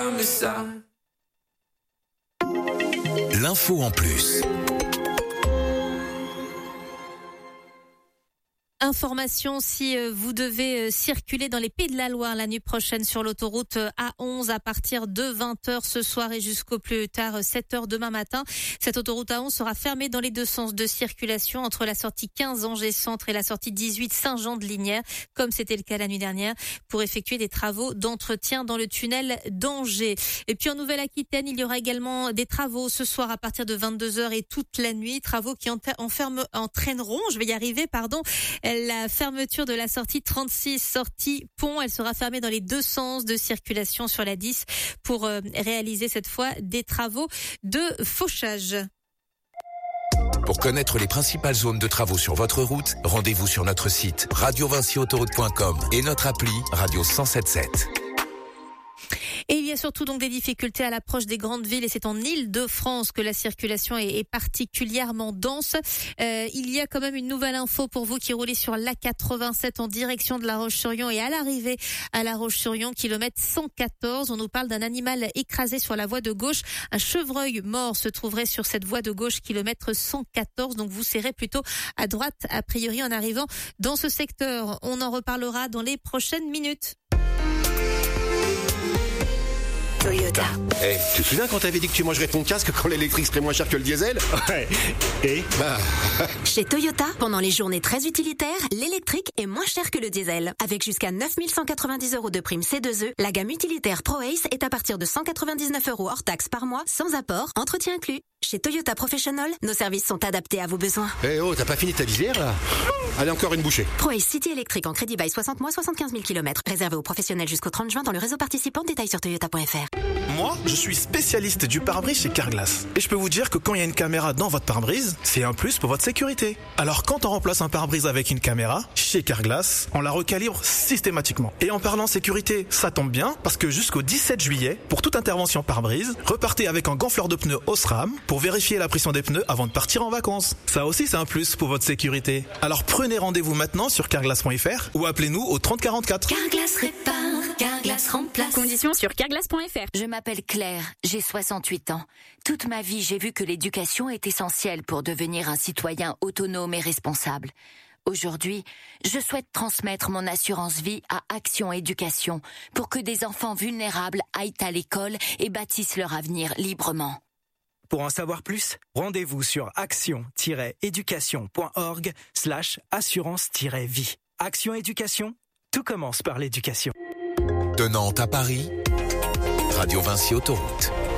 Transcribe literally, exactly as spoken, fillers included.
L'info en plus. Information si vous devez circuler dans les Pays de la Loire la nuit prochaine sur l'autoroute A onze à partir de vingt heures ce soir et jusqu'au plus tard sept heures demain matin. Cette autoroute A onze sera fermée dans les deux sens de circulation entre la sortie quinze Angers Centre et la sortie dix-huit Saint-Jean-de-Lignières, comme c'était le cas la nuit dernière, pour effectuer des travaux d'entretien dans le tunnel d'Angers. Et puis en Nouvelle-Aquitaine, il y aura également des travaux ce soir à partir de vingt-deux heures et toute la nuit, travaux qui enferment, entraîneront, je vais y arriver, pardon, la fermeture de la sortie trente-six, sortie pont. Elle sera fermée dans les deux sens de circulation sur la dix pour euh, réaliser cette fois des travaux de fauchage. Pour connaître les principales zones de travaux sur votre route, rendez-vous sur notre site radio vinci autoroute point com et notre appli Radio cent soixante-dix-sept. Et il y a surtout donc des difficultés à l'approche des grandes villes et c'est en Île-de-France que la circulation est, est particulièrement dense. Euh, il y a quand même une nouvelle info pour vous qui roulez sur l'A quatre-vingt-sept en direction de La Roche-sur-Yon et à l'arrivée à La Roche-sur-Yon, kilomètre cent quatorze. On nous parle d'un animal écrasé sur la voie de gauche. Un chevreuil mort se trouverait sur cette voie de gauche, kilomètre cent quatorze. Donc vous serrez plutôt à droite, a priori, en arrivant dans ce secteur. On en reparlera dans les prochaines minutes. Toyota. Eh, hey, tu te souviens quand t'avais dit que tu mangerais ton casque quand l'électrique serait moins cher que le diesel? Ouais. Et bah... Chez Toyota, pendant les journées très utilitaires, l'électrique est moins cher que le diesel. Avec jusqu'à neuf mille cent quatre-vingt-dix euros de prime C deux E, la gamme utilitaire ProAce est à partir de cent quatre-vingt-dix-neuf euros hors taxe par mois, sans apport, entretien inclus. Chez Toyota Professional, nos services sont adaptés à vos besoins. Eh hey, oh, t'as pas fini ta visière là? Allez, encore une bouchée. ProAce City électrique en crédit bail soixante mois, soixante-quinze mille kilomètres. Réservé aux professionnels jusqu'au trente juin dans le réseau participant. Détails sur toyota point f r. Moi, je suis spécialiste du pare-brise chez Carglass. Et je peux vous dire que quand il y a une caméra dans votre pare-brise, c'est un plus pour votre sécurité. Alors quand on remplace un pare-brise avec une caméra, chez Carglass, on la recalibre systématiquement. Et en parlant sécurité, ça tombe bien, parce que jusqu'au dix-sept juillet, pour toute intervention pare-brise, repartez avec un gonfleur de pneus Osram pour vérifier la pression des pneus avant de partir en vacances. Ça aussi, c'est un plus pour votre sécurité. Alors prenez rendez-vous maintenant sur carglass point f r ou appelez-nous au trente quarante-quatre. Carglass répare, Carglass remplace. Conditions sur carglass point f r. Je m'appelle Claire, j'ai soixante-huit ans. Toute ma vie, j'ai vu que l'éducation est essentielle pour devenir un citoyen autonome et responsable. Aujourd'hui, je souhaite transmettre mon assurance vie à Action Éducation pour que des enfants vulnérables aillent à l'école et bâtissent leur avenir librement. Pour en savoir plus, rendez-vous sur action-éducation.org slash assurance-vie. Action Éducation, tout commence par l'éducation. De Nantes à Paris, Radio Vinci Autoroute.